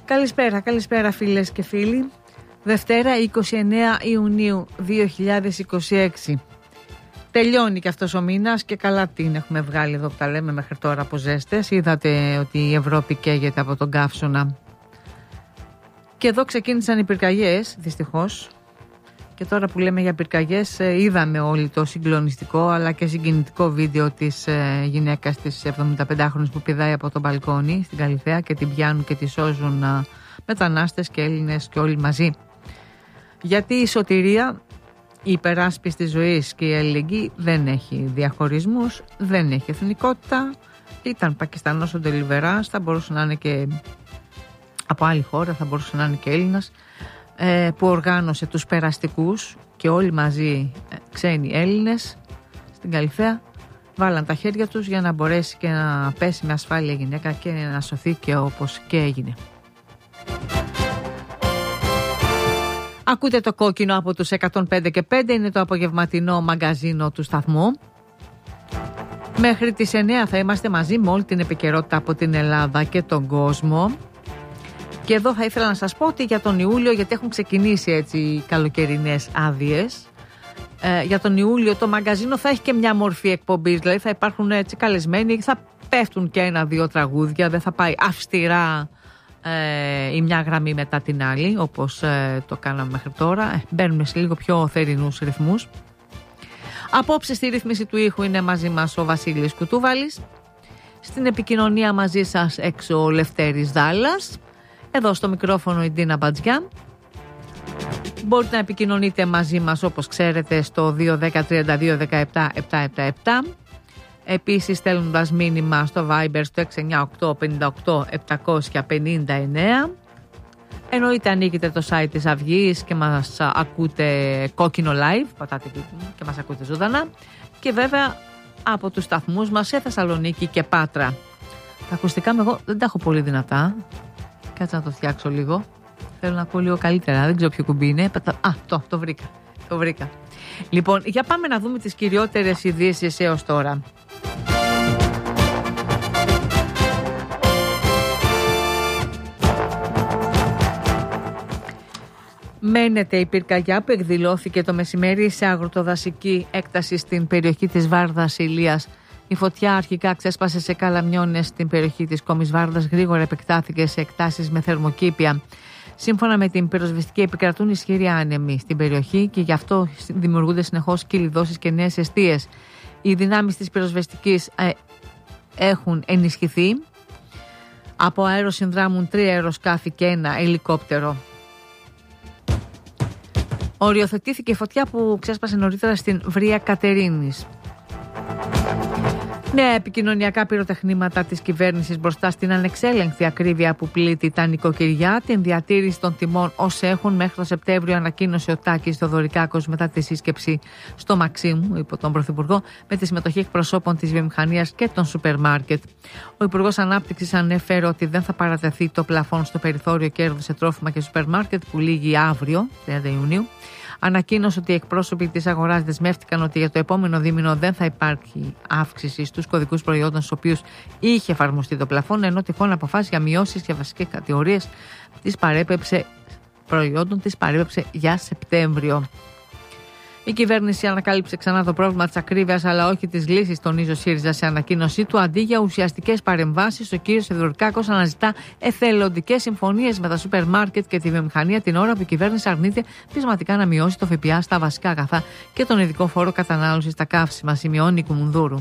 Καλησπέρα φίλες και φίλοι. Δευτέρα 29 Ιουνίου 2026. Τελειώνει και αυτός ο μήνας και καλά την έχουμε βγάλει εδώ που τα λέμε μέχρι τώρα από ζέστες. Είδατε ότι η Ευρώπη καίγεται από τον καύσωνα. Και εδώ ξεκίνησαν οι πυρκαγιές, δυστυχώς. Και τώρα που λέμε για πυρκαγιές, είδαμε όλοι το συγκλονιστικό αλλά και συγκινητικό βίντεο της γυναίκας της 75χρονης που πηδάει από το μπαλκόνι στην Καλιθέα και την πιάνουν και τη σώζουν μετανάστες και Έλληνες και όλοι μαζί. Γιατί η σωτηρία, η υπεράσπιση της ζωής και η αλληλεγγύη δεν έχει διαχωρισμούς, δεν έχει εθνικότητα. Ήταν Πακιστανός ο Ντελιβεράς, θα μπορούσε να είναι και από άλλη χώρα, θα μπορούσε να είναι και Έλληνας, που οργάνωσε τους περαστικούς και όλοι μαζί ξένοι Έλληνες στην Καλιθέα βάλαν τα χέρια τους για να μπορέσει και να πέσει με ασφάλεια η γυναίκα και να σωθεί και όπως και έγινε. Ακούτε το κόκκινο από τους 105 και 5, είναι το απογευματινό μαγκαζίνο του σταθμού. Μέχρι τις 9 θα είμαστε μαζί με όλη την επικαιρότητα από την Ελλάδα και τον κόσμο. Και εδώ θα ήθελα να σας πω ότι για τον Ιούλιο, γιατί έχουν ξεκινήσει έτσι οι καλοκαιρινές άδειες, για τον Ιούλιο το μαγκαζίνο θα έχει και μια μορφή εκπομπής, δηλαδή θα υπάρχουν έτσι καλεσμένοι, θα πέφτουν και 1-2 τραγούδια, δεν θα πάει αυστηρά η μια γραμμή μετά την άλλη όπως το κάναμε μέχρι τώρα. Μπαίνουμε σε λίγο πιο θερινούς ρυθμούς. Απόψε στη ρύθμιση του ήχου είναι μαζί μας ο Βασίλης Κουτούβαλης. Στην επικοινωνία μαζί σας έξω ο Λευτέρης Δάλλας. Εδώ στο μικρόφωνο η Ντίνα Μπατζιά. Μπορείτε να επικοινωνείτε μαζί μας όπως ξέρετε στο 210-32-17-777. Επίσης στέλνοντας μήνυμα στο Viber στο 698-58-759. Εννοείται ανοίγετε το site της Αυγής και μας ακούτε κόκκινο live, πατάτε και μας ακούτε ζωντανά. Και βέβαια από τους σταθμούς μας σε Θεσσαλονίκη και Πάτρα. Τα ακουστικά μου εγώ δεν τα έχω πολύ δυνατά. Κάτσε να το φτιάξω λίγο. Θέλω να ακούω λίγο καλύτερα. Δεν ξέρω ποιο κουμπί είναι. Το βρήκα. Λοιπόν, για πάμε να δούμε τις κυριότερες ειδήσεις έως τώρα. Μένεται η πυρκαγιά που εκδηλώθηκε το μεσημέρι σε αγροτοδασική έκταση στην περιοχή της Βάρδας Ηλίας. Η φωτιά αρχικά ξέσπασε σε καλαμιώνες στην περιοχή της Κόμης Βάρδας, γρήγορα επεκτάθηκε σε εκτάσεις με θερμοκήπια. Σύμφωνα με την πυροσβεστική, επικρατούν ισχυροί άνεμοι στην περιοχή και γι' αυτό δημιουργούνται συνεχώς κυλιδώσεις και νέες εστίες. Οι δυνάμεις της πυροσβεστικής έχουν ενισχυθεί. Από αέρο συνδράμουν 3 αεροσκάφη και 1 ελικόπτερο. Οριοθετήθηκε η φωτιά που ξέσπασε νωρίτερα στην Βρία Κατερίνης. Νέα επικοινωνιακά πυροτεχνήματα της κυβέρνησης μπροστά στην ανεξέλεγκτη ακρίβεια που πλήττει τα νοικοκυριά, την διατήρηση των τιμών ως έχουν μέχρι το Σεπτέμβριο, ανακοίνωσε ο Τάκης Θεοδωρικάκος μετά τη σύσκεψη στο Μαξίμου υπό τον Πρωθυπουργό με τη συμμετοχή εκπροσώπων της βιομηχανίας και των σούπερ μάρκετ. Ο Υπουργός Ανάπτυξης ανέφερε ότι δεν θα παρατεθεί το πλαφόν στο περιθώριο κέρδους σε τρόφιμα και σούπερ μάρκετ που λήγει αύριο, 30 Ιουνίου. Ανακοίνωσε ότι οι εκπρόσωποι της αγοράς δεσμεύτηκαν ότι για το επόμενο δίμηνο δεν θα υπάρχει αύξηση στους κωδικούς προϊόντων στους οποίους είχε εφαρμοστεί το πλαφόν, ενώ τυχόν αποφάσεις για μειώσεις για βασικές κατηγορίες προϊόντων τις παρέπεψε για Σεπτέμβριο. Η κυβέρνηση ανακάλυψε ξανά το πρόβλημα της ακρίβειας, αλλά όχι της λύσης, τονίζει ο ΣΥΡΙΖΑ σε ανακοίνωσή του. Αντί για ουσιαστικές παρεμβάσεις, ο κ. Θεοδωρικάκος αναζητά εθελοντικές συμφωνίες με τα σούπερ μάρκετ και τη βιομηχανία, την ώρα που η κυβέρνηση αρνείται πεισματικά να μειώσει το ΦΠΑ στα βασικά αγαθά και τον ειδικό φόρο κατανάλωσης στα καύσιμα, σημειώνει η Κουμουνδούρου.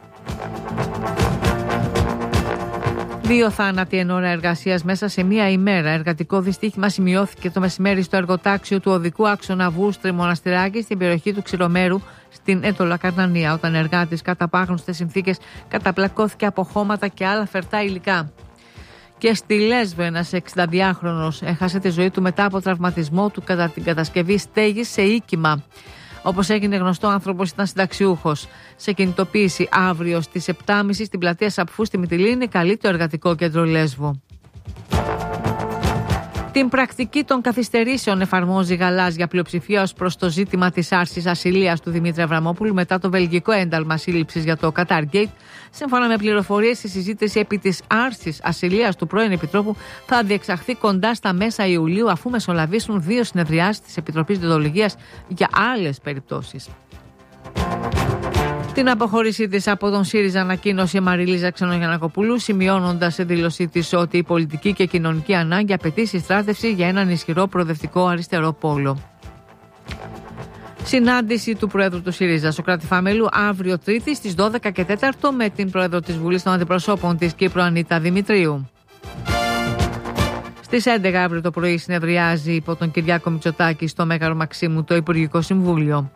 2 θάνατοι εν ώρα εργασίας μέσα σε μία ημέρα. Εργατικό δυστύχημα σημειώθηκε το μεσημέρι στο εργοτάξιο του οδικού άξονα Βούστρη Μοναστηράκη στην περιοχή του Ξηρομέρου στην Έτολα Καρνανία, όταν εργάτης κατά πάγνωστες συνθήκες καταπλακώθηκε από χώματα και άλλα φερτά υλικά. Και στη Λέσβο ένας 62χρονος έχασε τη ζωή του μετά από τραυματισμό του κατά την κατασκευή στέγης σε οίκημα. Όπως έγινε γνωστό, ο άνθρωπος ήταν συνταξιούχος. Σε κινητοποίηση αύριο στις 7.30 στην πλατεία Σαπφού στη Μυτιλήνη καλεί το εργατικό κέντρο Λέσβο. Την πρακτική των καθυστερήσεων εφαρμόζει γαλάζια πλειοψηφία ως προς το ζήτημα της άρσης ασυλίας του Δημήτρη Αβραμόπουλου μετά το βελγικό ένταλμα σύλληψης για το Qatar Gate. Σύμφωνα με πληροφορίες, η συζήτηση επί της άρσης ασυλίας του πρώην Επιτρόπου θα διεξαχθεί κοντά στα μέσα Ιουλίου, αφού μεσολαβήσουν 2 συνεδριάσεις της Επιτροπής Διοντολογίας για άλλες περιπτώσεις. Την αποχώρησή της από τον ΣΥΡΙΖΑ ανακοίνωσε η Μαριλίζα Ξενογιαννακοπούλου, σημειώνοντας σε δήλωσή της ότι η πολιτική και κοινωνική ανάγκη απαιτεί συστράτευση για έναν ισχυρό προοδευτικό αριστερό πόλο. Συνάντηση του Προέδρου του ΣΥΡΙΖΑ, Σωκράτη Φαμέλου, αύριο Τρίτη στις 12 και 4 με την Πρόεδρο της Βουλής των Αντιπροσώπων της Κύπρου, Ανίτα Δημητρίου. Στις 11 αύριο το πρωί συνεδριάζει υπό τον Κυριάκο Μητσοτάκη στο Μέγαρο Μαξίμου το Υπουργικό Συμβούλιο.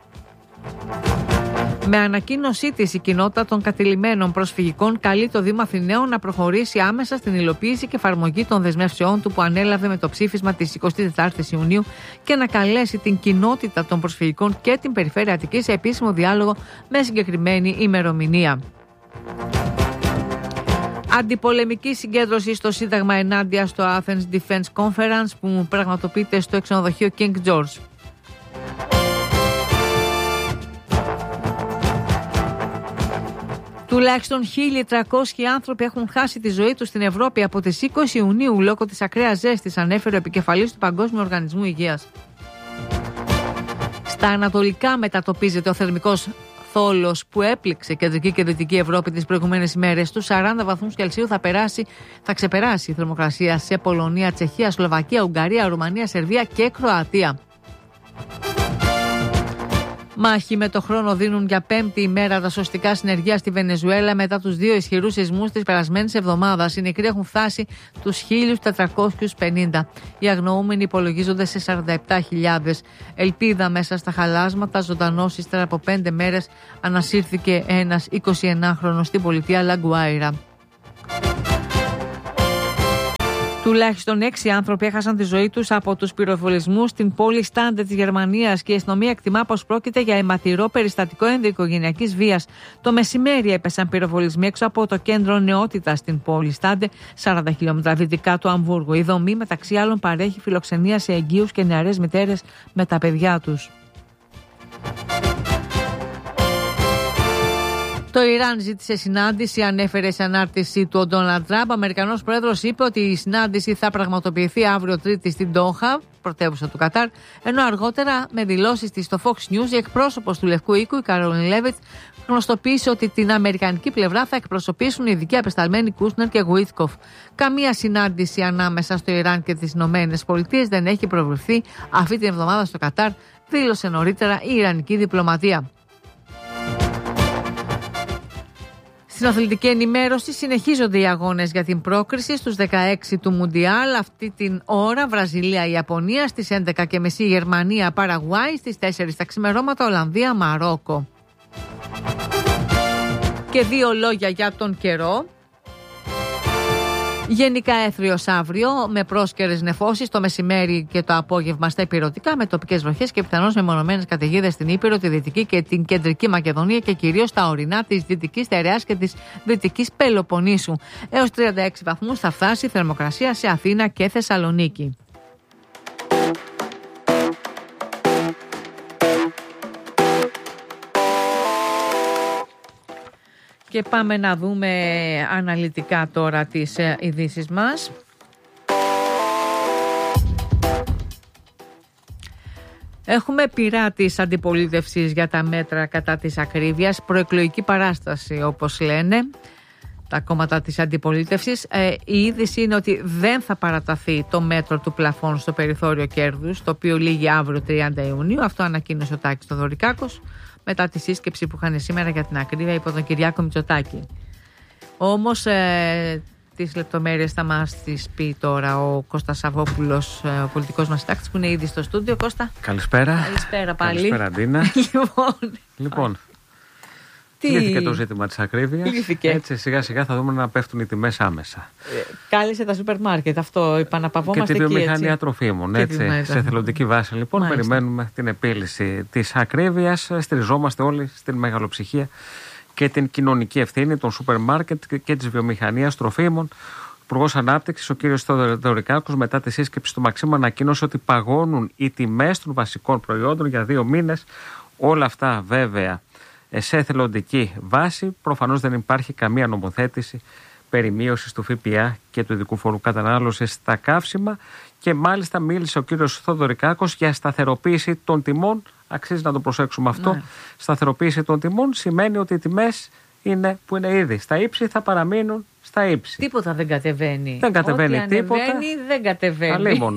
Με ανακοίνωσή της, η κοινότητα των κατηλημμένων προσφυγικών καλεί το Δήμο Αθηναίων να προχωρήσει άμεσα στην υλοποίηση και εφαρμογή των δεσμεύσεών του που ανέλαβε με το ψήφισμα της 24ης Ιουνίου και να καλέσει την κοινότητα των προσφυγικών και την Περιφέρεια Αττικής σε επίσημο διάλογο με συγκεκριμένη ημερομηνία. Αντιπολεμική συγκέντρωση στο Σύνταγμα ενάντια στο Athens Defense Conference που πραγματοποιείται στο ξενοδοχείο King George. Τουλάχιστον 1.300 άνθρωποι έχουν χάσει τη ζωή τους στην Ευρώπη από τις 20 Ιουνίου λόγω της ακραίας ζέστης, ανέφερε ο επικεφαλής του Παγκόσμιου Οργανισμού Υγείας. Στα ανατολικά μετατοπίζεται ο θερμικός θόλος που έπληξε κεντρική και δυτική Ευρώπη τις προηγούμενες ημέρες. Τους 40 βαθμούς Κελσίου θα ξεπεράσει η θερμοκρασία σε Πολωνία, Τσεχία, Σλοβακία, Ουγγαρία, Ρουμανία, Σερβία και Κροατία. Μάχη με το χρόνο δίνουν για 5η ημέρα δασωστικά συνεργεία στη Βενεζουέλα μετά τους 2 ισχυρούς σεισμούς της περασμένης εβδομάδας. Οι νεκροί έχουν φτάσει τους 1.450. Οι αγνοούμενοι υπολογίζονται σε 47.000. Ελπίδα μέσα στα χαλάσματα. Ζωντανός ύστερα από 5 μέρες ανασύρθηκε ένας 21χρονος στην πολιτεία Λαγκουάιρα. Τουλάχιστον 6 άνθρωποι έχασαν τη ζωή τους από τους πυροβολισμούς στην πόλη Στάντε της Γερμανίας και η αστυνομία εκτιμά πως πρόκειται για αιματηρό περιστατικό ενδοοικογενειακής βίας. Το μεσημέρι έπεσαν πυροβολισμοί έξω από το κέντρο νεότητας στην πόλη Στάντε, 40 χιλιόμετρα δυτικά του Αμβούργου. Η δομή μεταξύ άλλων παρέχει φιλοξενία σε εγγύους και νεαρές μητέρες με τα παιδιά τους. Το Ιράν ζήτησε συνάντηση, ανέφερε σε ανάρτησή του ο Ντόναλντ Τραμπ. Ο Αμερικανός πρόεδρος είπε ότι η συνάντηση θα πραγματοποιηθεί αύριο Τρίτη στην Ντόχα, πρωτεύουσα του Κατάρ, ενώ αργότερα με δηλώσεις της στο Fox News η εκπρόσωπος του Λευκού Οίκου, η Καρόλιν Λέβιτ, γνωστοποίησε ότι την αμερικανική πλευρά θα εκπροσωπήσουν οι ειδικοί απεσταλμένοι Κούσνερ και Γουίτκοφ. Καμία συνάντηση ανάμεσα στο Ιράν και τις ΗΠΑ δεν έχει προβληθεί αυτή την εβδομάδα στο Κατάρ, δήλωσε νωρίτερα η Ιρανική διπλωματία. Στην αθλητική ενημέρωση συνεχίζονται οι αγώνες για την πρόκριση στους 16 του Μουντιάλ. Αυτή την ώρα Βραζιλία-Ιαπωνία, στις 11.30 Γερμανία-Παραγουάη, στις 4 τα ξημερώματα Ολλανδία-Μαρόκο. Και 2 λόγια για τον καιρό. Γενικά έθριος αύριο με πρόσκαιρες νεφώσεις το μεσημέρι και το απόγευμα στα ηπειρωτικά με τοπικές βροχές και πιθανώς μεμονωμένες καταιγίδες στην Ήπειρο, τη Δυτική και την Κεντρική Μακεδονία και κυρίως στα ορεινά της Δυτικής Στερεάς και της Δυτικής Πελοποννήσου. Έως 36 βαθμούς θα φτάσει η θερμοκρασία σε Αθήνα και Θεσσαλονίκη. Και πάμε να δούμε αναλυτικά τώρα τις ειδήσεις μας. Έχουμε πειρά της αντιπολίτευσης για τα μέτρα κατά της ακρίβειας, προεκλογική παράσταση όπως λένε τα κόμματα της αντιπολίτευσης. Η είδηση είναι ότι δεν θα παραταθεί το μέτρο του πλαφών στο περιθώριο κέρδους, το οποίο λήγει αύριο 30 Ιουνίου. Αυτό ανακοίνωσε ο Τάκης Θοδωρικάκος μετά τη σύσκεψη που είχαν σήμερα για την ακρίβεια υπό τον Κυριάκο Μητσοτάκη. Όμως τις λεπτομέρειες θα μας τις πει τώρα ο Κώστας Σαββόπουλος, ο πολιτικός μας συντάκτης που είναι ήδη στο στούντιο. Κώστα. Καλησπέρα. Καλησπέρα πάλι. Καλησπέρα Αντίνα. Λοιπόν. Λύθηκε το ζήτημα της ακρίβειας. Έτσι σιγά σιγά θα δούμε να πέφτουν οι τιμές άμεσα. Κάλεσε τα σούπερ μάρκετ, αυτό επαναπαυόμαστε και εκεί. Και τη βιομηχανία τροφίμων. Σε θελοντική βάση λοιπόν. Μάλιστα. Περιμένουμε την επίλυση της ακρίβειας. Στηριζόμαστε όλοι στην μεγαλοψυχία και την κοινωνική ευθύνη των σούπερ μάρκετ και της βιομηχανίας τροφίμων Υπουργός Ανάπτυξης, ο κύριος Θεοδωρικάκος, μετά τη σύσκεψη του Μαξίμου, ανακοίνωσε ότι παγώνουν οι τιμές των βασικών προϊόντων για 2 μήνες. Όλα αυτά βέβαια σε εθελοντική βάση. Προφανώς δεν υπάρχει καμία νομοθέτηση περί μείωσης του ΦΠΑ και του ειδικού φόρου κατανάλωσης στα καύσιμα. Και μάλιστα μίλησε ο κύριος Θεοδωρικάκος για σταθεροποίηση των τιμών. Αξίζει να το προσέξουμε αυτό. Ναι. Σταθεροποίηση των τιμών σημαίνει ότι οι τιμές που είναι ήδη στα ύψη θα παραμείνουν στα ύψη. Τίποτα δεν κατεβαίνει. Δεν κατεβαίνει τίποτα. Δεν κατεβαίνει.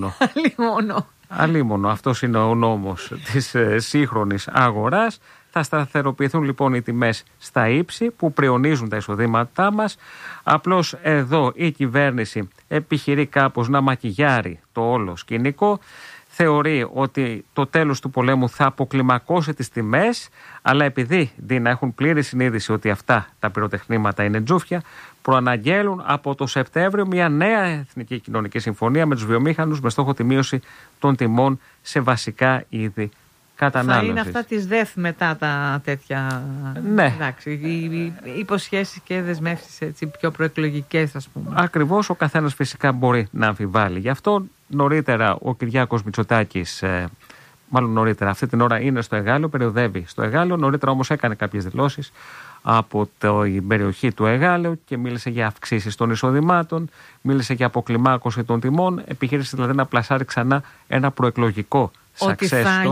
Αλίμονο. Αυτός είναι ο νόμος της σύγχρονης αγοράς. Θα σταθεροποιηθούν λοιπόν οι τιμές στα ύψη που πριονίζουν τα εισοδήματά μας. Απλώς εδώ η κυβέρνηση επιχειρεί κάπως να μακιγιάρει το όλο σκηνικό. Θεωρεί ότι το τέλος του πολέμου θα αποκλιμακώσει τις τιμές, αλλά επειδή Ντίνα έχουν πλήρη συνείδηση ότι αυτά τα πυροτεχνήματα είναι τζούφια, προαναγγέλουν από το Σεπτέμβριο μια νέα εθνική κοινωνική συμφωνία με τους βιομήχανους με στόχο τη μείωση των τιμών σε βασικά είδη κατανάλωσης. Θα είναι αυτά της ΔΕΘ μετά τα τέτοια. Ναι. Εντάξει, οι υποσχέσεις και δεσμεύσεις έτσι πιο προεκλογικές, ας πούμε. Ακριβώς, ο καθένας φυσικά μπορεί να αμφιβάλλει. Γι' αυτό νωρίτερα ο Κυριάκος Μητσοτάκης, μάλλον νωρίτερα, αυτή την ώρα είναι στο Εγάλεο, περιοδεύει στο Εγάλεο. Νωρίτερα όμως έκανε κάποιες δηλώσεις από την περιοχή του Εγάλεου και μίλησε για αυξήσεις των εισοδημάτων, μίλησε για αποκλιμάκωση των τιμών, επιχείρησε δηλαδή να πλασάρει ξανά ένα προεκλογικό ότι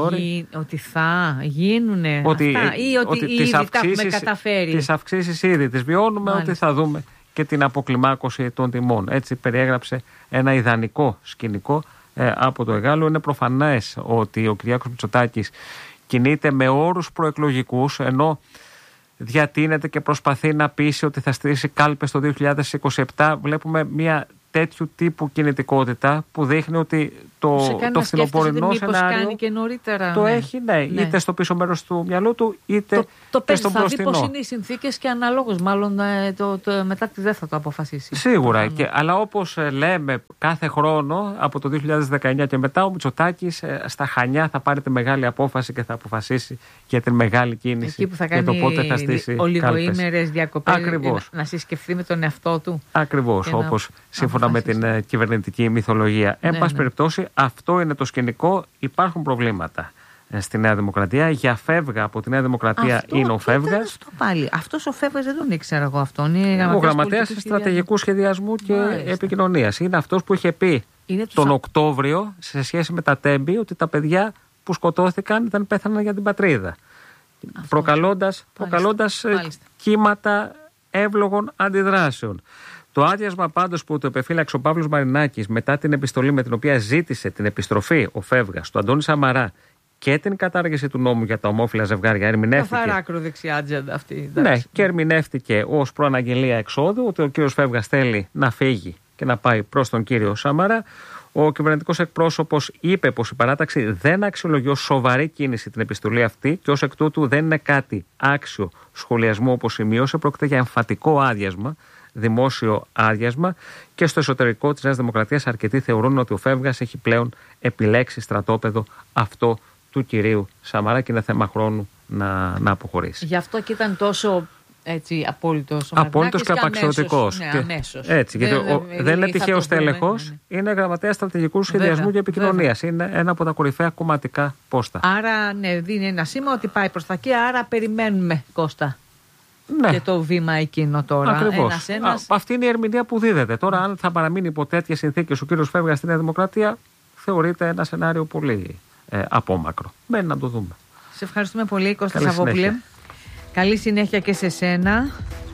θα γίνουν αυτά ή ότι ήδη τα έχουμε καταφέρει. Τις αυξήσεις ήδη τις βιώνουμε. Μάλιστα. Ότι θα δούμε και την αποκλιμάκωση των τιμών. Έτσι περιέγραψε ένα ιδανικό σκηνικό από το Εγάλεο. Είναι προφανές ότι ο Κυριάκος Μητσοτάκης κινείται με όρους προεκλογικούς, ενώ διατείνεται και προσπαθεί να πείσει ότι θα στήσει κάλπες το 2027. Βλέπουμε μια τέτοιου τύπου κινητικότητα που δείχνει ότι το φθινοπορεινό σενάριο κάνει και νωρίτερα, το έχει, είτε στο πίσω μέρος του μυαλού του, είτε και στον μπροστινό. Θα δει πώς είναι οι συνθήκες και αναλόγως μάλλον μετά τη δεν θα το αποφασίσει. Σίγουρα, αλλά όπως λέμε κάθε χρόνο από το 2019 και μετά, ο Μητσοτάκης στα Χανιά θα πάρει τη μεγάλη απόφαση και θα αποφασίσει για την μεγάλη κίνηση. Εκεί που θα κάνει για το πότε θα στήσει ολιγοήμερες διακοπές, να συσκεφθεί με τον εαυτό του. Ακριβώς, όπως σύμφωνα με την κυβερνητική μυθολογία. Εν πάση περιπτώσει, αυτό είναι το σκηνικό. Υπάρχουν προβλήματα στη Νέα Δημοκρατία. Για Φεύγα από τη Νέα Δημοκρατία είναι ο Φεύγας. Αυτός ο Φεύγας δεν τον ήξερα εγώ αυτόν. Ο γραμματέας στρατηγικού σχεδιασμού και επικοινωνίας. Είναι αυτός που είχε πει τον Οκτώβριο σε σχέση με τα Τέμπη ότι τα παιδιά που σκοτώθηκαν δεν πέθαναν για την πατρίδα. Προκαλώντας κύματα εύλογων αντιδράσεων. Το άδειασμα πάντως που το επεφύλαξε ο Παύλος Μαρινάκης μετά την επιστολή με την οποία ζήτησε την επιστροφή ο Φεύγας του Αντώνη Σαμαρά και την κατάργηση του νόμου για τα ομόφυλα ζευγάρια ερμηνεύτηκε. Καθαρά ακροδεξιά ατζέντα αυτή. Ναι, και ερμηνεύτηκε ως προαναγγελία εξόδου ότι ο κύριος Φεύγας θέλει να φύγει και να πάει προς τον κύριο Σαμαρά. Ο κυβερνητικός εκπρόσωπος είπε πως η παράταξη δεν αξιολογεί ως σοβαρή κίνηση την επιστολή αυτή και ως εκ τούτου δεν είναι κάτι άξιο σχολιασμού όπως σημείωσε. Πρόκειται για εμφατικό άδειασμα, δημόσιο άδειασμα, και στο εσωτερικό της Νέας Δημοκρατίας αρκετοί θεωρούν ότι ο Φεύγας έχει πλέον επιλέξει στρατόπεδο αυτό του κυρίου Σαμαρά και είναι θέμα χρόνου να αποχωρήσει. Γι' αυτό και ήταν τόσο απόλυτος και απαξιωτικός. Έτσι, γιατί δεν είναι τυχαίος τέλεχος, είναι γραμματέας στρατηγικού σχεδιασμού και επικοινωνίας. Είναι ένα από τα κορυφαία κομματικά πόστα. Άρα, δίνει ένα σήμα ότι πάει προς τα εκεί, άρα περιμένουμε, Κώστα. Ναι. Και το βήμα εκείνο τώρα. Ακριβώς. Αυτή είναι η ερμηνεία που δίδεται. Τώρα, αν θα παραμείνει υπό τέτοιες συνθήκες ο κύριος Φεύγας στη Νέα Δημοκρατία, θεωρείται ένα σενάριο πολύ απόμακρο. Μένει να το δούμε. Σε ευχαριστούμε πολύ, Κώστα Σαββόπουλε. Καλή συνέχεια και σε σένα.